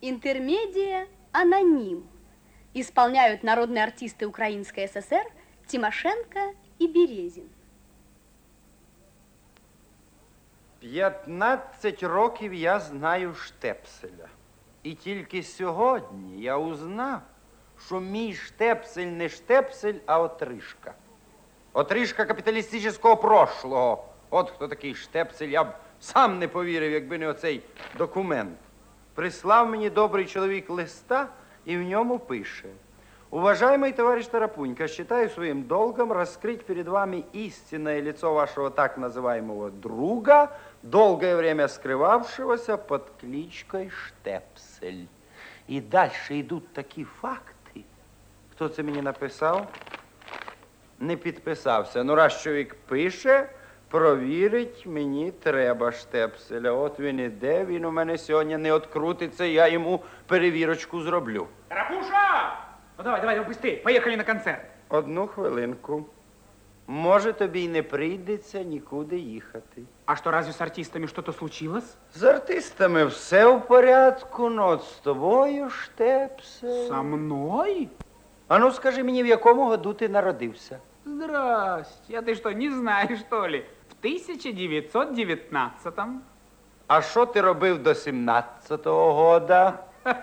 Интермедия «Аноним». Исполняют народные артисты Украинской ССР Тимошенко и Березин. 15 років я знаю Штепселя. І тільки сьогодні я узнав, що мій Штепсель не Штепсель, а отришка. Отришка капіталістичного прошлого. От хто такий Штепсель, я б сам не повірив, якби не оцей документ. Прислав мені добрий чоловік листа і в ньому пише: «Уважаемый товарищ Тарапунька, считаю своим долгом раскрыть перед вами истинное лицо вашего так называемого друга, долгое время скрывавшегося под кличкой Штепсель». І далі йдуть такі факти. Хто це мені написав? Не підписався. Ну, раз чоловік пише, провірить мені треба Штепселя. От він іде, він у мене сьогодні не открутиться, я йому перевірочку зроблю. Тарапуша! Ну давай, быстрее, поехали на концерт. Одну хвилинку. Може, тобі й не прийдеться нікуди їхати. А что, разве с артистами что-то случилось? З артистами все в порядку, но от з тобою, Штепсель. Со мной? А ну скажи мені, в якому году ти народився? Здрасте, а ты что, не знаешь, что ли? В 1919-м. А що ти робив до 17-го года?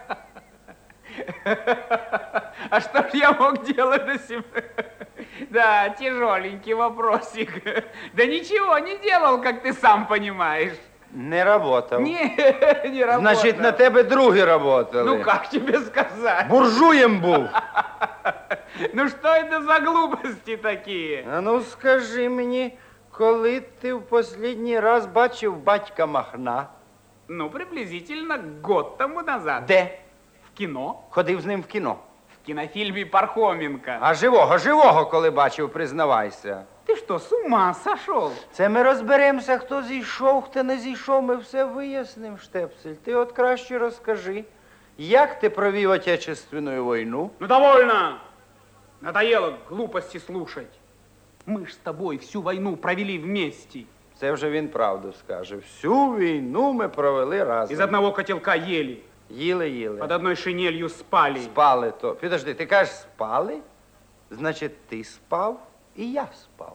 А что ж я мог делать до сих пор? Да, тяжеленький вопросик. Да ничего не делал, как ты сам понимаешь. Не работав. Не работал. Значить, на тебе другі работали. Ну, как тебе сказать? Буржуєм був. Ну, что это за глупости такие? А ну, скажи мені, коли ти в останній раз бачив батька Махна? Ну, приблизительно год тому назад. Де? В кино. Ходив з ним в кіно. В кинофильме Пархоменко. А живого коли бачив, признавайся. Ты что, с ума сошел? Це ми розберемося, хто зійшов, хто не зійшов, ми все вияснимо, Штепсель. Ти от краще розкажи, як ти провів Отечественную війну? Ну, довольно! Надоело глупости слушать. Мы ж с тобой всю войну провели вместе. Це вже він правду скаже. Всю війну ми провели разом. Из одного котелка ели. Їли. Под одной шинелью спали. Спали то. Підожди, ти кажеш спали? Значить, ти спав і я спав.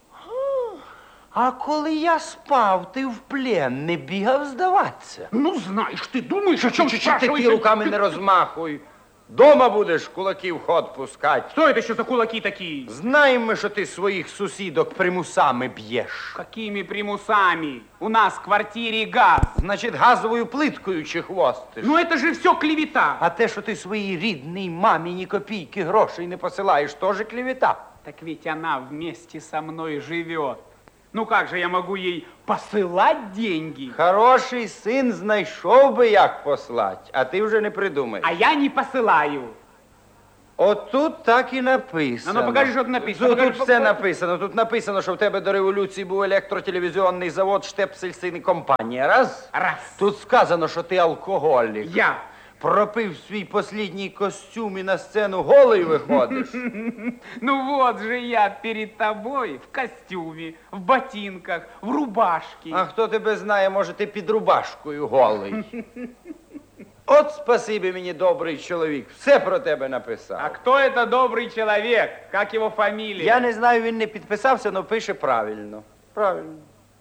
А коли я спав, ти в плен не бігав здаватися? Ну, знаешь, ты думаешь, о чем Ти спрашиваешь? руками не розмахуй. Дома будеш кулаків в ход пускати. Что это еще за кулаки такие? Знаємо ми, що ти своїх сусідок примусами б'єш. Какими примусами? У нас в квартире газ. Значить, газовою плиткою чи хвостиш? Ну, это же все клевета. А те, що ти своїй рідній мамі ні копійки грошей не посилаєш, теж клевета. Так ведь она вместе со мной живет. Ну, как же я могу ей посылать деньги? Хороший син знайшов би, як послать, а ти вже не придумаєш. А я не посылаю. От тут так і написано. Ну, покажи, що тут написано. Тут Покажи, все написано. Тут написано, що в тебе до революції був електротелевізіонний завод Штепсель Син і компанія. Раз. Тут сказано, що ти алкоголік. Я. Пропив свій послідній костюм і на сцену голий виходиш. Ну вот же я перед тобой в костюме, в ботинках, в рубашке. А хто тебе знає, може, ти під рубашкою голий. От спасибі мені, добрий чоловік, все про тебе написав. А кто это добрый человек? Как его фамилия? Я не знаю, він не підписався, але пише правильно. Правильно.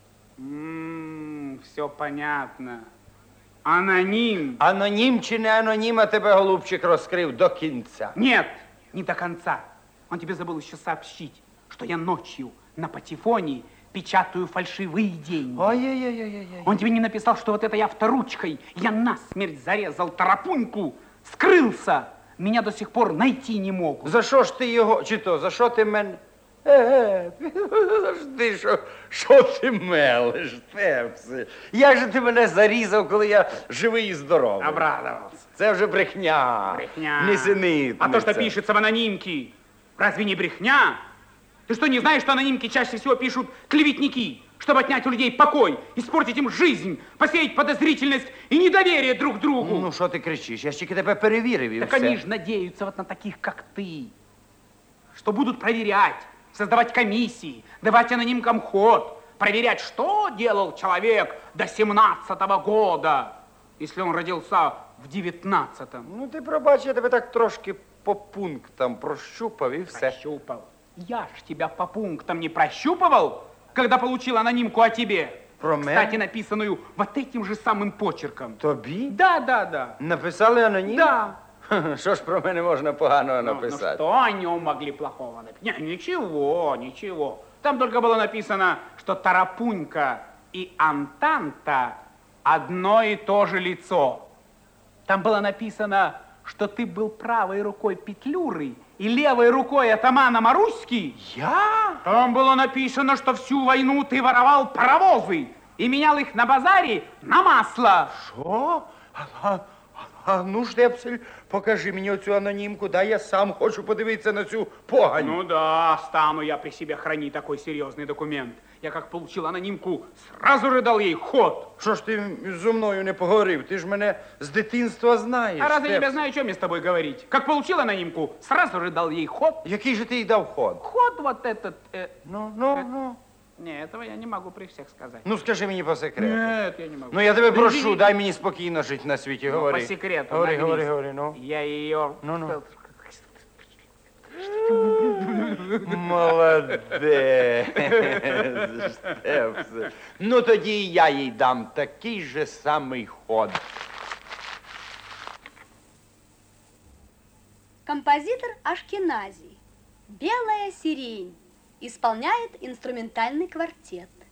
Все понятно. Аноним. Анонім чи не анонім, а тебе, голубчик, розкрив до кінця. Нет, не до конца. Он тебе забыл еще сообщить, что я ночью на патефоне печатаю фальшивые деньги. Ой-ой-ой-ой-ой. Он тебе не написал, что вот это я авторучкой, я насмерть зарезал Тарапуньку, скрылся. Меня до сих пор найти не могут. За що ж ти його, чи то, за що ти мене? Ти що ти мелиш, Штепсель? Як же ти мене зарізав, коли я живий і здоровий? Обрадовался. Це вже брехня. Брехня. Несенітниця. А то, что пишется в анонимке, разве не брехня? Ты что, не знаешь, что анонимки чаще всего пишут клеветники, чтобы отнять у людей покой, испортить им жизнь, посеять подозрительность и недоверие друг к другу? Ну, що ти кричиш? Я ж тільки тебе перевірив і Так все. они же надеются вот на таких, как ты, что будут проверять, создавать комиссии, давать анонимкам ход, проверять, что делал человек до 17-го года. если он родился в 19-м. Ну, ти пробач, я тебе так трошки по пунктам прощупав і все. Прощупал. Я ж тебя по пунктам не прощупывал, когда получил анонимку о тебе. Про Кстати, мене? написанную вот этим же самым почерком. Тобі? Да. Написали анонім? Да. Що ж про мене можна поганого Ну, написати? что о нем могли плохого написать? Ничего. Там только было написано, что Тарапунька и Антанта одно и то же лицо. Там было написано, что ты был правой рукой Петлюры и левой рукой атамана Маруськи. Я? Там было написано, что всю войну ты воровал паровозы и менял их на базаре на масло. Що? Ну, Штепсель, покажи мені оцю анонімку, дай я сам хочу подивитися на цю погань. Ну да, стану я при себе хранить такой серьезный документ. Я как получил анонимку, сразу же дал ей ход. Що ж ти зо мною не поговорив? Ти ж мене з дитинства знаєш. А раз я Штепсель. тебя знаю, о чем мне с тобой говорить? Как получил анонимку, сразу же дал ей ход. Який же ти їй дав ход? Ход вот этот... Ну. Не, этого я не могу при всех сказать. Ну, скажи мені по секрету. Нет, я не могу. Ну, я тебе прошу, Извини. дай мені спокійно жити на світі, Ну, говори. по секрету. Говори, нагнись. ну. Я ее... Ну. Молодець, Штепсель. Ну, тоді і я їй дам такий же самий ход. Композитор Ашкенази. «Белая сирень» исполняет инструментальный квартет.